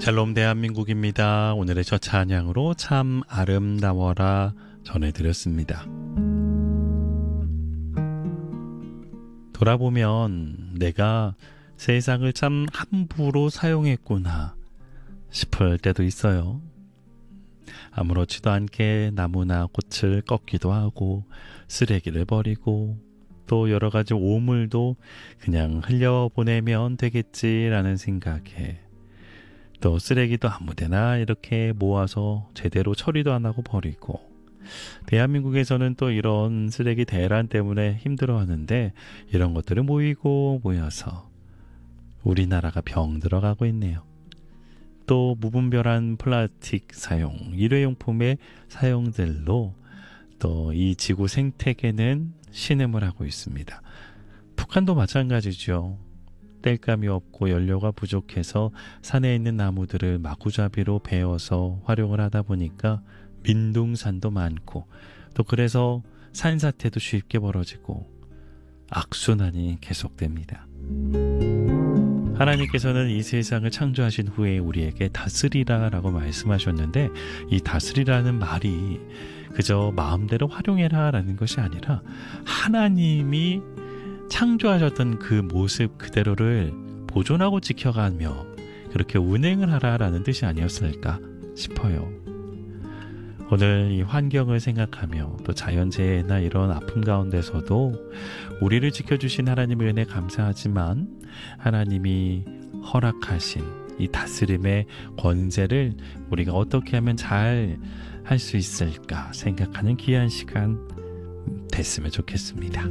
샬롬 대한민국입니다. 오늘의 첫 찬양으로 참 아름다워라 전해드렸습니다. 돌아보면 내가 세상을 참 함부로 사용했구나 싶을 때도 있어요. 아무렇지도 않게 나무나 꽃을 꺾기도 하고 쓰레기를 버리고 또 여러 가지 오물도 그냥 흘려보내면 되겠지라는 생각에 또 쓰레기도 아무데나 이렇게 모아서 제대로 처리도 안 하고 버리고 대한민국에서는 또 이런 쓰레기 대란 때문에 힘들어하는데 이런 것들을 모여서 우리나라가 병들어가고 있네요. 또 무분별한 플라스틱 사용, 일회용품의 사용들로 또 이 지구 생태계는 신음을 하고 있습니다. 북한도 마찬가지죠. 땔감이 없고 연료가 부족해서 산에 있는 나무들을 마구잡이로 베어서 활용을 하다 보니까 민둥산도 많고 또 그래서 산사태도 쉽게 벌어지고 악순환이 계속됩니다. 하나님께서는 이 세상을 창조하신 후에 우리에게 다스리라 라고 말씀하셨는데 이 다스리라는 말이 그저 마음대로 활용해라 라는 것이 아니라 하나님이 창조하셨던 그 모습 그대로를 보존하고 지켜가며 그렇게 운행을 하라라는 뜻이 아니었을까 싶어요. 오늘 이 환경을 생각하며 또 자연재해나 이런 아픔 가운데서도 우리를 지켜주신 하나님의 은혜 감사하지만 하나님이 허락하신 이 다스림의 권세를 우리가 어떻게 하면 잘 할 수 있을까 생각하는 귀한 시간 됐으면 좋겠습니다.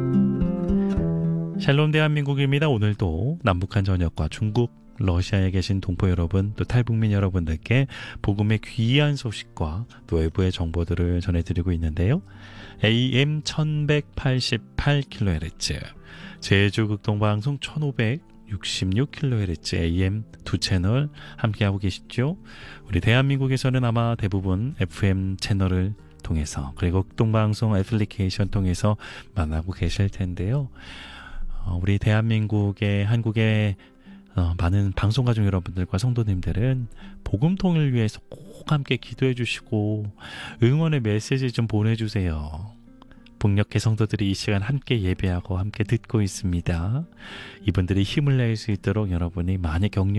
샬롬 대한민국입니다. 오늘도 남북한 전역과 중국, 러시아에 계신 동포 여러분, 또 탈북민 여러분들께 복음의 귀한 소식과 또 외부의 정보들을 전해드리고 있는데요. AM 1188kHz, 제주극동방송 1566kHz AM 두 채널 함께하고 계시죠. 우리 대한민국에서는 아마 대부분 FM 채널을 통해서 그리고 극동방송 애플리케이션 통해서 만나고 계실 텐데요. 우리 대한민국의 한국의 많은 방송가족 여러분들과 성도님들은 복음통일을 위해서 꼭 함께 기도해 주시고 응원의 메시지 좀 보내주세요. 북녘의 성도들이 이 시간 함께 예배하고 함께 듣고 있습니다. 이분들이 힘을 낼 수 있도록 여러분이 많이 격려